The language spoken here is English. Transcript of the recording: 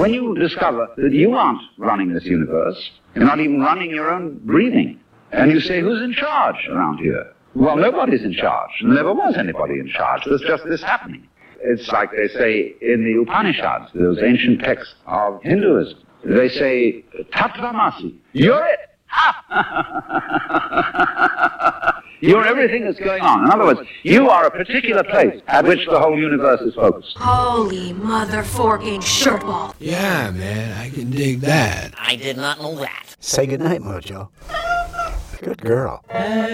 When you discover that you aren't running this universe, you're not even running your own breathing, and you say, who's in charge around here? Well, nobody's in charge. Never was anybody in charge. There's just this happening. It's like they say in the Upanishads, those ancient texts of Hinduism. They say, Tattvamasi, you're it. You're everything that's going on. In other words, you are a particular place at which the whole universe is focused. Holy mother-forking shirtball. Yeah, man, I can dig that. I did not know that. Say goodnight, Mojo. Good girl.